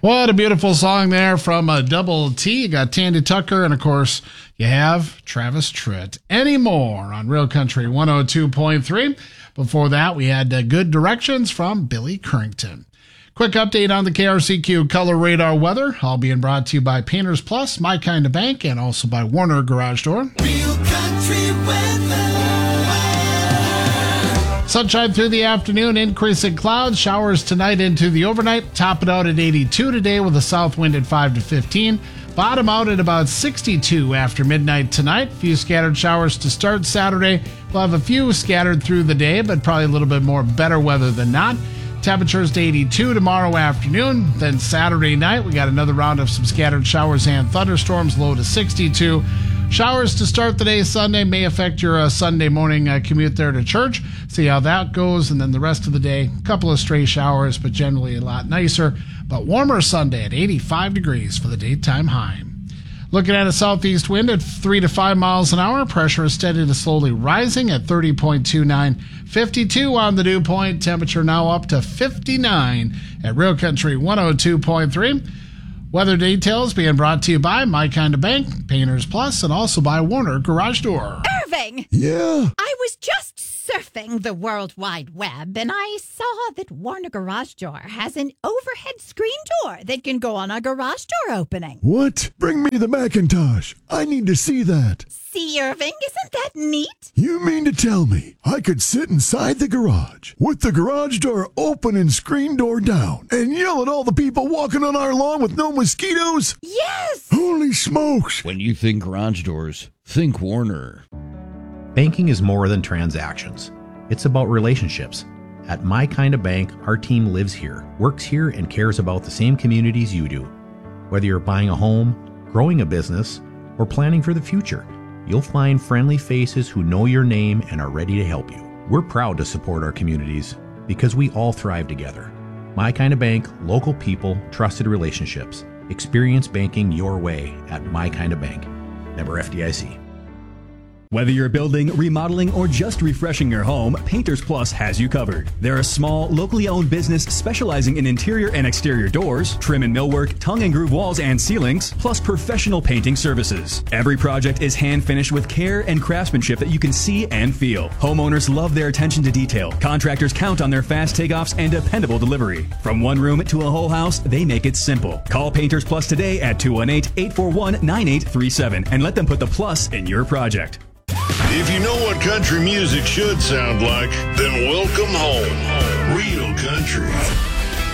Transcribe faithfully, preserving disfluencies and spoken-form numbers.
What a beautiful song there from a Double T. You got Tandy Tucker, and of course, you have Travis Tritt. Anymore on Real Country one oh two point three. Before that, we had uh, Good Directions from Billy Currington. Quick update on the K R C Q Color Radar weather, all being brought to you by Painters Plus, My Kind of Bank, and also by Warner Garage Door. Real Country weather. Sunshine through the afternoon, increasing clouds, showers tonight into the overnight. Top it out at eighty-two today with a south wind at five to fifteen. Bottom out at about sixty-two after midnight tonight. A few scattered showers to start Saturday. We'll have a few scattered through the day, but probably a little bit more better weather than not. Temperatures to eighty-two tomorrow afternoon. Then Saturday night, we got another round of some scattered showers and thunderstorms, low to sixty-two. Showers to start the day Sunday may affect your uh, Sunday morning uh, commute there to church. See how that goes. And then the rest of the day, a couple of stray showers, but generally a lot nicer. But warmer Sunday at eighty-five degrees for the daytime high. Looking at a southeast wind at three to five miles an hour. Pressure is steady to slowly rising at thirty point two nine. fifty-two on the dew point. Temperature now up to fifty-nine at Real Country one oh two point three. Weather details being brought to you by My Kind of Bank, Painters Plus, and also by Warner Garage Door. Irving! Yeah? I was just surfing the World Wide Web, and I saw that Warner Garage Door has an overhead screen door that can go on a garage door opening. What? Bring me the Macintosh. I need to see that. See, Irving, isn't that neat? You mean to tell me I could sit inside the garage with the garage door open and screen door down and yell at all the people walking on our lawn with no mosquitoes? Yes! Holy smokes! When you think garage doors, think Warner. Banking is more than transactions. It's about relationships. At My Kind of Bank, our team lives here, works here, and cares about the same communities you do. Whether you're buying a home, growing a business, or planning for the future, you'll find friendly faces who know your name and are ready to help you. We're proud to support our communities because we all thrive together. My Kind of Bank, local people, trusted relationships. Experience banking your way at My Kind of Bank. Member F D I C. Whether you're building, remodeling, or just refreshing your home, Painters Plus has you covered. They're a small, locally owned business specializing in interior and exterior doors, trim and millwork, tongue and groove walls and ceilings, plus professional painting services. Every project is hand-finished with care and craftsmanship that you can see and feel. Homeowners love their attention to detail. Contractors count on their fast takeoffs and dependable delivery. From one room to a whole house, they make it simple. Call Painters Plus today at two one eight, eight four one, nine eight three seven and let them put the plus in your project. If you know what country music should sound like, then welcome home. Real Country.